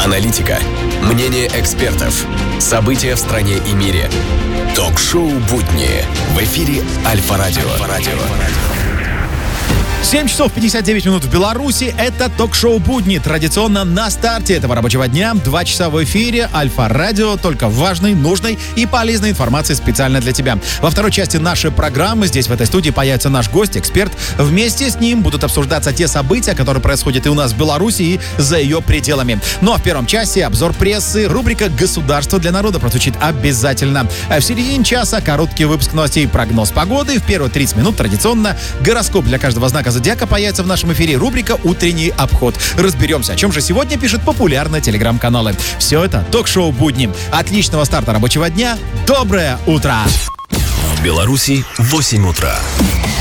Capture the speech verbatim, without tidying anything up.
Аналитика, мнение экспертов, события в стране и мире. Ток-шоу «Будни» в эфире Альфа-Радио. семь часов пятьдесят девять минут в Беларуси. Это ток-шоу «Будни». Традиционно на старте этого рабочего дня. Два часа в эфире Альфа-Радио. Только важной, нужной и полезной информации специально для тебя. Во второй части нашей программы здесь, в этой студии, появится наш гость, эксперт. Вместе с ним будут обсуждаться те события, которые происходят и у нас в Беларуси, и за ее пределами. Ну а в первом часе обзор прессы, рубрика «Государство для народа» прозвучит обязательно. А в середине часа короткий выпуск новостей, прогноз погоды. В первые тридцать минут традиционно гороскоп для каждого знака зодиака появится в нашем эфире, рубрика «Утренний обход». Разберемся, о чем же сегодня пишут популярные телеграм-каналы. Все это ток-шоу «Будни». Отличного старта рабочего дня. Доброе утро! В Беларуси восемь утра.